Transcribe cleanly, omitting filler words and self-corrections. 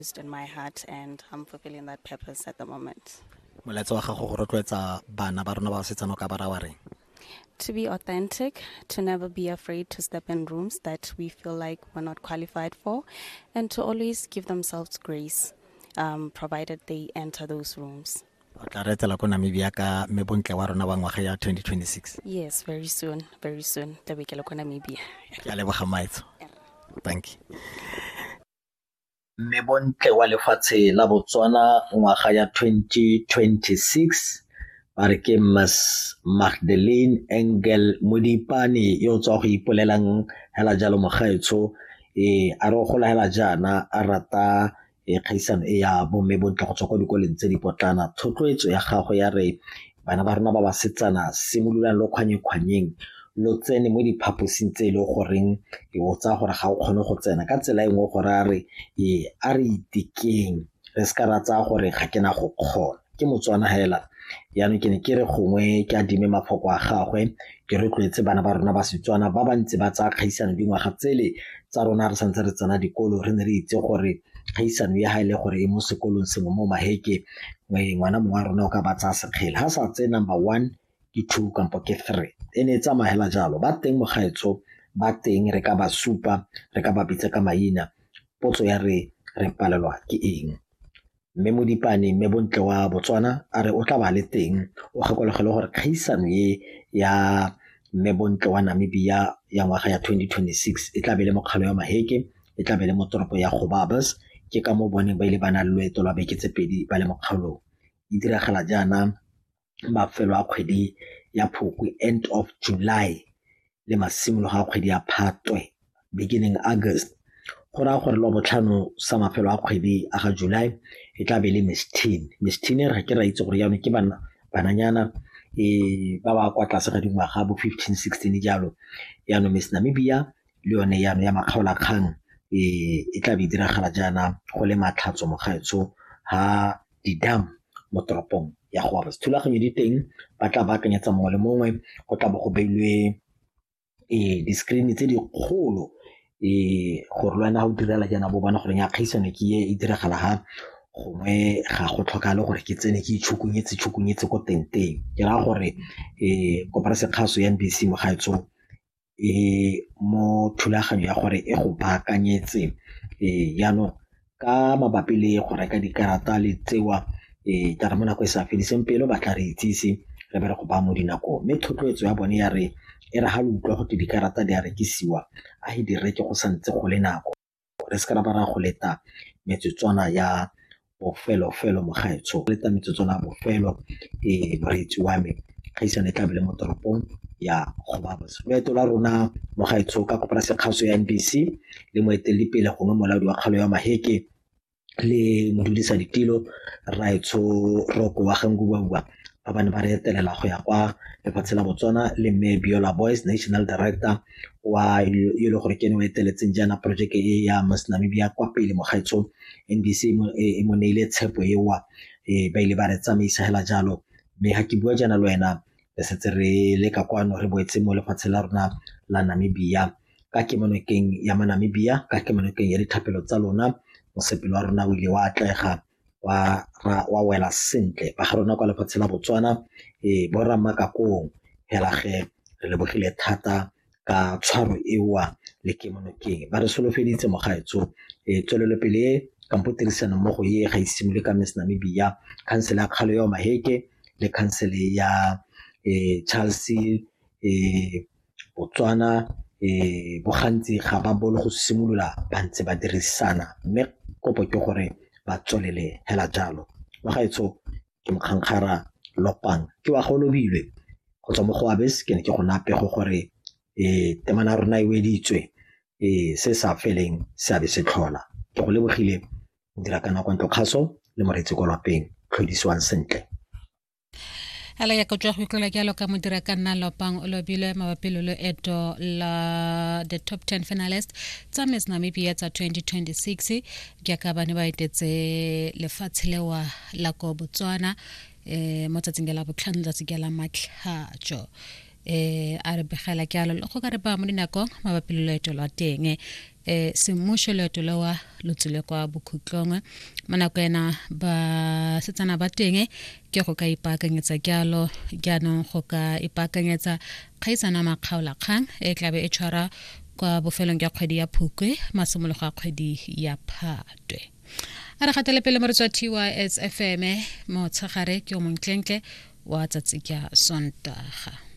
in my heart, and I'm fulfilling that purpose at the moment. Molaetsa wa gago go rotloetsa bana ba rona ba basetsana ka bara wa reng? To be authentic, to never be afraid to step in rooms that we feel like we're not qualified for, and to always give themselves grace, provided they enter those rooms. O tla re etela ko Namibia ka mme bontle wa rona wa ngwaga ya 2026. Yes, very soon, very soon. Tabekele ko Namibia. Ke a leboga Maetso. Thank you. Mme bontle wa lefatshe la Botswana ngwaga ya 2026 ba re ke Miss Magdalene Engel Modipane yo tswa go ipolelang hela jalo mogaetso a re go la hela jana a rata khaisano ya bomme bontle go tswa go dikoleng tse di potlana. Thotloetso ya gago ya re bana ba rona ba ba setsana simololang lo khwanyeng lo tsene mo diphaposing tse le goreng o tsa gore ga o kgone go tsena ka tsela engwe gore a re itikeng re ska ratsa gore ga kena go kgona ke Motswana hela yaanong ke ne ke re gongwe ke adime mafoko a gagwe ke re tlwetse bana ba rona ba Setswana ba bantse ba tsa khaisano dingwaga tsele tsa rona re santse re tsena dikolo re ne re itse gore khaisano ya haile gore e mo sekolong sengwe mo Maheke ngwana mongwe wa rona o ka ba tsa sekgele ha sa tse number 1 ke 2 kampo ke 3 ene tsa mahela jalo ba teng mogaetso ba teng re ka ba supa re ka ba bitsa ka maina potso ya re palelwa ke eng. Mme Modipane mme bontle wa Botswana a re o tla ba le teng o gakologele gore khaisano ye ya mme bontle wa Namibia ya ngwaga ya 2026 e tla be le mokgalo ya Maheke e tla be le mo toropo ya Gobabis ke ka mo bone ba ile bana loeto la beke tse pedi ba le mokgalo e diragala jana mafelo a kgwedi ya Phukwi end of July le masimolo ga kgwedi ya Phatwe beginning August go ra gore lo botlhano sa mafelo a kgwedi a ga July e tla be le Miss Teen re ke ra itse gore yaone ke bananyana ba ba kwa tlase ga dingwaga bo 15 16 jalo yaano Miss Namibia le yone yaano ya makgaola kgang e tla be diragala jana go le matlhatso mogaetso ha didam mo toropong ya go ba thulaganyo di teng ba tla baakanyetsa mongwe le mongwe go tla bo go beilwe di-screen tse di kgolo gore lwana ha o direla jana bo bana gore ya khaisano ke e diragala ha gongwe ga go tlhokale gore ke tsene ke tshukunyetse ko tenteng ke ra gore koporasi kgaso ya NBC mogaetso mo thulaganyo ya gore e go baakanyetse yaanong ka mabapi le go reka dikarata le tsewa ka re mo nako e sa fediseng pelo ba tla re itsisi re be re go ba mo dinako mme thotloetso ya bone ya re e re ha le utlwa go dikarata di a rekisiwa a e di reke go santse go le nako re se ka ra bara go leta metsotswana ya bofelo mogaetso leta metsotswana ya bofelo moreetsi wa me khaisano e tla be le mo toropong ya Gobabis loeto la rona mogaetso ka koporasi kgaso ya NBC le moeteledipele gongwe molaodi wa kgalo ya Maheke le modudisa ditilo Raitso Roko wa Gangubaua ba bane ba re etelela go ya kwa lefatshe la Botswana le mme Biola Boys National Director wa yo le gore ke ne o eteletseng jana project e ya Miss Namibia kwa pele mogaetso NBC e mo neile tshepo e wa ba ile ba re tsamaisa hela jalo mme ha ke bua jana le wena le setse re le ka kwano re boetse mo lefatshe la rona la Namibia ka kemonokeng ya Namibia ka kemonokeng ya dithapelo tsa lona mosepelo wa rona o ile wa atlega wa wela sentle ba ga rona kwa lefatshe la Botswana bo Ramakakong hela ge re lebogile thata ka tshwaro ewa le kemonokeng ba re solofeditse mogaetso tswelelo pele kampo tirisano mmogo ye ga isimole ka Miss Namibia council ya kgalo ya Maheke le council ya Charles Botswana bogantsi ga ba bolo go simolola ba ntse ba dirisana mme kopo ke gore ba tswelele hela jalo mogaetso ke Mokgangkgara Lopang ke wa go lobilwe go tswa mo go Abes ke ne ke go nape go gore temana rona e weditswe se sa feleng se abe se tlhola ke go lebogile dira kana kwa ntlo kgaso le moretsi ko lapeng tlhodisiwang sentle. Ala ya kotwa go tlola ke ka modira ka nna Lopang o lobile mabapi le eto la the top 10 finalist tsa Miss Namibia tsa 2026 ke ka bane ba itetse lefatshe lewa la go Botswana mo tsatsing la botlhano tsa tsigela matlhajo a re begela ke alo go ka re ba mo dinako mabapi le eto la teng semmušo leeto lewa lo tsile kwa bokhutlong monako ena ba setsana ba teng ke go ka ipaakanyetsa kyalo jaanong go ka ipaakanyetsa kgaisana makgaola kgang e tlabe e tshwara kwa bofelong ya kgwedi ya Phukwe masimologo a kgwedi ya Phatwe. A re gatele pele moretso wa TYS FM mo tshegare ke o montlentle wa tsatsi kya Sontaga.